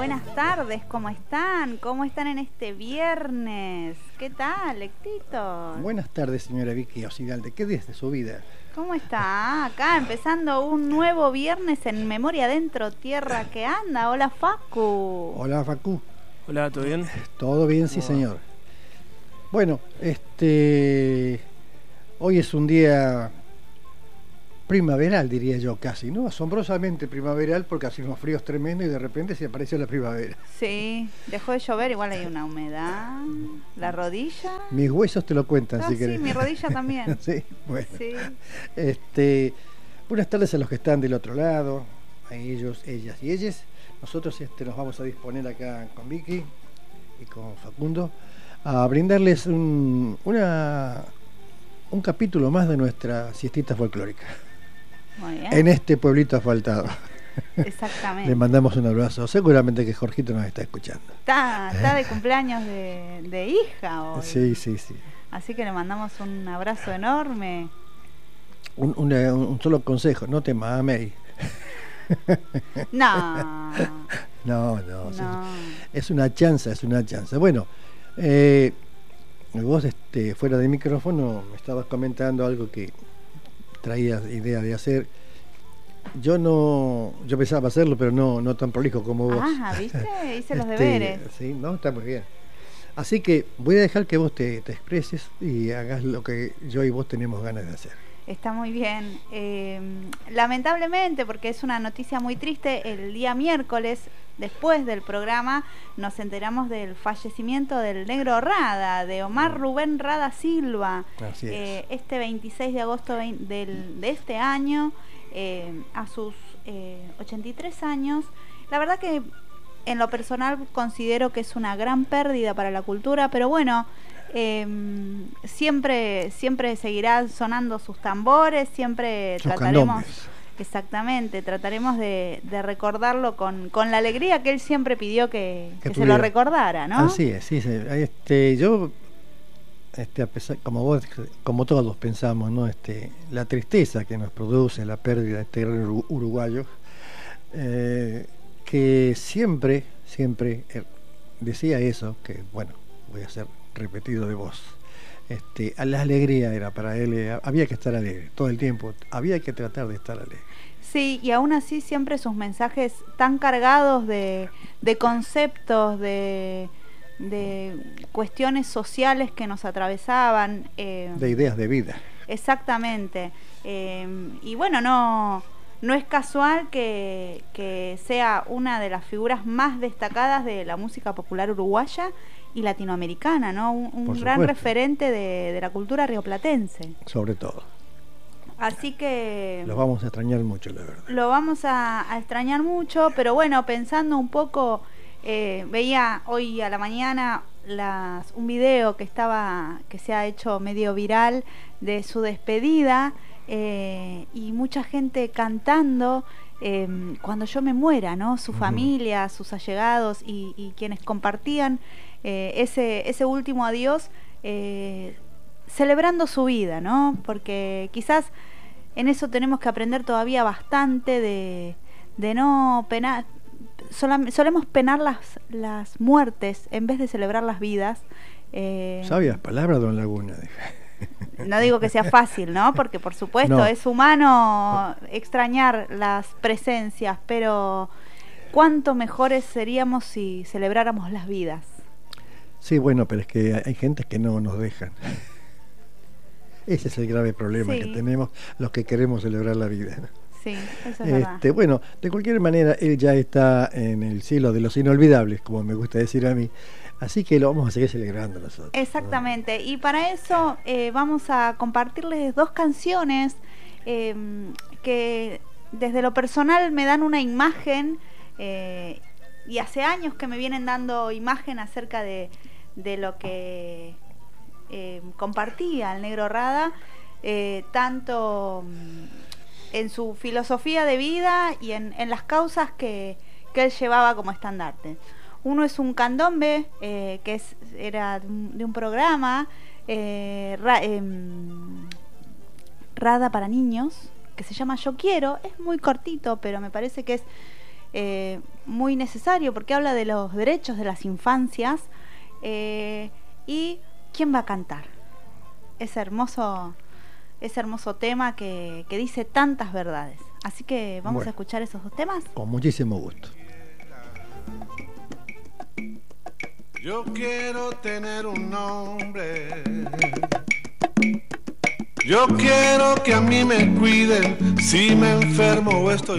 buenas tardes, ¿cómo están? ¿Cómo están en este viernes? ¿Qué tal, Lectito? Buenas tardes, señora Vicky Ocidalde. ¿Qué desde su vida? ¿Cómo está? Acá empezando un nuevo viernes en Memoria Adentro, Tierra que Anda. Hola, Facu. Hola, Facu. Hola, ¿todo bien? Todo bien, sí, señor. Bueno, hoy es un día primaveral, diría yo, casi, ¿no? Asombrosamente primaveral, porque hace unos fríos tremendos y de repente se apareció la primavera. Sí, dejó de llover, igual hay una humedad. La rodilla. Mis huesos te lo cuentan, si querés. Sí, mi rodilla también. Sí, bueno. Sí. Buenas tardes a los que están del otro lado, a ellos, ellas y ellas. Nosotros nos vamos a disponer acá con Vicky y con Facundo a brindarles un capítulo más de nuestra siestita folclórica. Muy bien. En este pueblito asfaltado. Exactamente. Le mandamos un abrazo. Seguramente que Jorgito nos está escuchando. Está de cumpleaños de hija hoy. Sí. Así que le mandamos un abrazo enorme. Un solo consejo, no te mames. No. No. Es una chanza. Bueno, vos fuera del micrófono me estabas comentando algo que traías idea de hacer. Yo pensaba hacerlo, pero no tan prolijo como vos. ¿Viste? Hice los deberes. Sí, no, está muy bien. Así que voy a dejar que vos te expreses y hagas lo que yo y vos tenemos ganas de hacer. Está muy bien. Lamentablemente, porque es una noticia muy triste, el día miércoles, después del programa, nos enteramos del fallecimiento del Negro Rada, de Omar Rubén Rada Silva. Así es. Este 26 de agosto de este año, a sus 83 años. La verdad que en lo personal considero que es una gran pérdida para la cultura, pero bueno, siempre seguirán sonando sus tambores, siempre sus trataremos candombes. Exactamente, trataremos de recordarlo con la alegría que él siempre pidió que se lo recordara, ¿no? Así es, sí. Yo a pesar, como todos pensamos, ¿no? La tristeza que nos produce la pérdida de este gran uruguayo, que siempre decía eso, que bueno, voy a ser repetido de voz. A la alegría era para él, había que estar alegre todo el tiempo, había que tratar de estar alegre. Sí, y aún así siempre sus mensajes tan cargados de conceptos, de cuestiones sociales que nos atravesaban. De ideas de vida. Exactamente. Y bueno, no es casual que sea una de las figuras más destacadas de la música popular uruguaya y latinoamericana, ¿no? Un gran referente de la cultura rioplatense. Sobre todo. Así que... Lo vamos a extrañar mucho, la verdad. Lo vamos a extrañar mucho, pero bueno, pensando un poco, veía hoy a la mañana un video que se ha hecho medio viral de su despedida, y mucha gente cantando cuando yo me muera, ¿no? Su familia, sus allegados y quienes compartían ese último adiós, celebrando su vida, ¿no? Porque quizás en eso tenemos que aprender todavía bastante de no penar. Solemos penar las muertes en vez de celebrar las vidas. Sabias palabras, don Laguna. No digo que sea fácil, ¿no? Porque por supuesto es humano extrañar las presencias, pero cuánto mejores seríamos si celebráramos las vidas. Sí, bueno, pero es que hay gente que no nos dejan. Ese es el grave problema que tenemos los que queremos celebrar la vida, ¿no? Sí, eso es verdad. Bueno, de cualquier manera, él ya está en el cielo de los inolvidables, como me gusta decir a mí. Así que lo vamos a seguir celebrando nosotros. Exactamente, ¿no? Y para eso vamos a compartirles dos canciones que desde lo personal me dan una imagen, y hace años que me vienen dando imagen acerca de lo que compartía el Negro Rada, tanto en su filosofía de vida y en las causas que él llevaba como estandarte. Uno es un candombe, que era de un programa, Rada para niños, que se llama Yo Quiero. Es muy cortito, pero me parece que es muy necesario porque habla de los derechos de las infancias. ¿Y quién va a cantar? Ese hermoso tema que dice tantas verdades. Así que vamos a escuchar esos dos temas. Con muchísimo gusto. Yo quiero tener un nombre. Yo quiero que a mí me cuiden si me enfermo o estoy